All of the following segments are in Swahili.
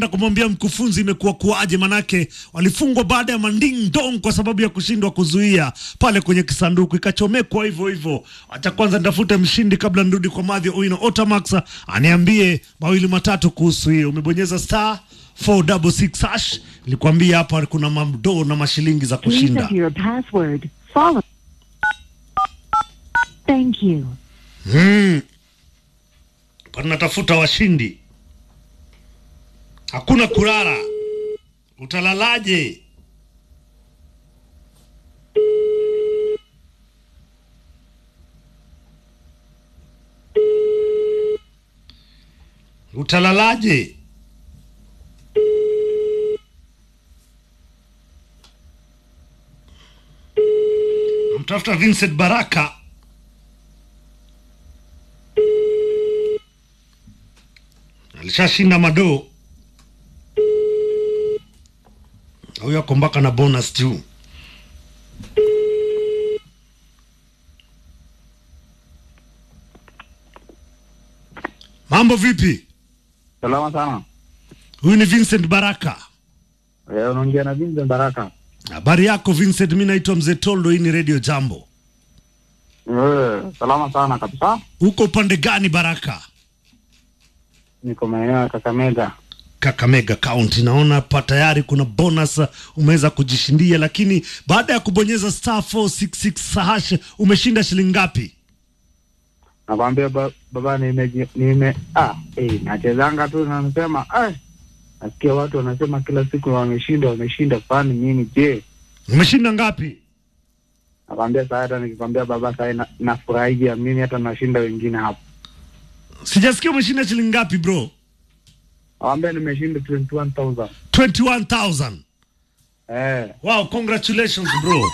na kumwambia mkufunzi imekuwa kuaje, manake walifungwa baada ya manding dong kwa sababu ya kushindwa kuzuia pale kwenye kisanduku, ikachomekwa hivyo hivyo. Acha kwanza nitafute mshindi kabla nirudi kwa Mathew Owino. Otamax aniambie mawili matatu kuhusu hiyo. Umebonyeza star 466 hash, nilikwambia hapa kuna mamdo na mashilingi za kushinda. Your password. Follow. Thank you. Panatafuta washindi. Hakuna kulala. Utalalaje? Utalalaje? Mtafuta Vincent Baraka. Alishashinda mado. Huyo ako mpaka na bonus tu. Mambo vipi? Salama sana. Huyu ni Vincent Baraka. Unaongea na Vincent Baraka. Habari yako Vincent? Mimi naitwa Mzee Toldo, hii ni Radio Jambo. Salama sana kabisa. Uko upande gani Baraka? Niko maeneo ya Kakamega. Kakamega County. Naona hapa tayari kuna bonus umeweza kujishindia, lakini baada ya kubonyeza star 466 hash umeshinda shilingi ngapi? Nakwambia baba nachezanga tu na nasema nasikia watu wanasema kila siku wameshinda kwani mimi je? Umeshinda ngapi? Nakwambia sasa hata nikikwambia baba sasa nafurahia mimi hata nashinda wengine hapo. Sijasikia umeshinda shilingi ngapi bro? Nakwambia nimeshinda 21,000. 21,000. Wow, congratulations bro.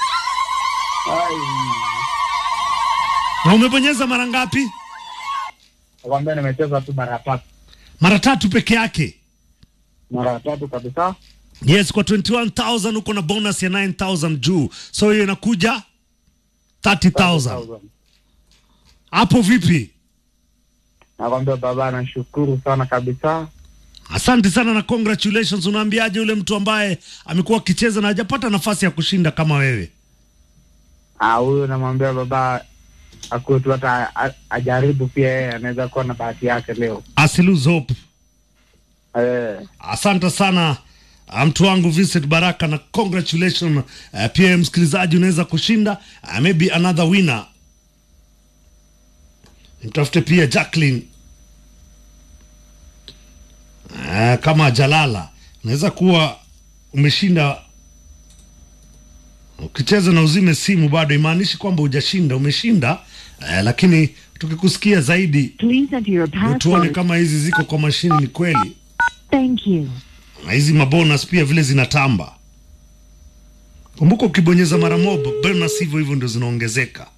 Na umebonyeza mara ngapi? Nakwambia nimecheza tu mara 3. Mara 3 peke yake? Mara 3 kabisa. Yes, kwa 21,000 uko na bonus ya 9,000 juu. So hiyo inakuja 30,000. Hapo vipi? Nakwambia baba nashukuru sana kabisa. Asante sana na congratulations. Unaambiaje ule mtu ambaye amekuwa akicheza na hajapata nafasi ya kushinda kama wewe? Huyo namwambia baba akutu hata ajaribu pia, yeye anaweza kuwa na bahati yake leo. Asilose hope. Asante sana mtu wangu Vincent Baraka na congratulations. Pia msikilizaji unaweza kushinda maybe another winner. Mtafute pia Jacqueline kama Jalala. Unaweza kuwa umeshinda. Ukicheza na uzime simu bado imaanishi kwamba hujashinda, umeshinda. Lakini tukikusikia zaidi tuone kama hizi ziko kwa mashini ni kweli. Thank you. Na hizi mabonus pia vile zinatamba. Kumbuka ukibonyeza mara moja bonus hivyo ndio zinaongezeka.